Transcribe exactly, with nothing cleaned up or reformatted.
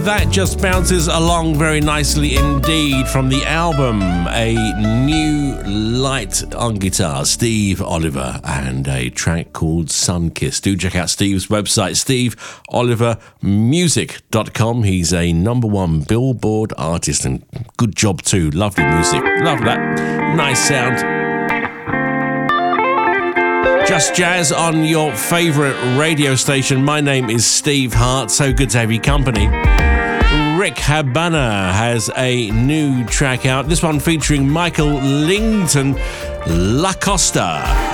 that just bounces along very nicely indeed from the album A New Light on guitar, Steve Oliver, and a track called Sunkiss. Do check out Steve's website, steve oliver music dot com. He's a number one Billboard artist, and good job too. Lovely music. Love that. Nice sound. Just Jazz on your favourite radio station. My name is Steve Hart. So good to have you company. Rick Habana has a new track out. This one featuring Michael Lington, La Costa.